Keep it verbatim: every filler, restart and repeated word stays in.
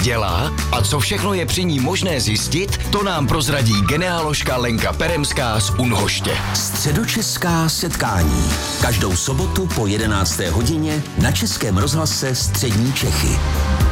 dělá a co všechno je při ní možné zjistit, to nám prozradí genealožka Lenka Peremská z Unhoště. Středočeská setkání. Každou sobotu po jedenácté hodině na Českém rozhlase Střední Čechy.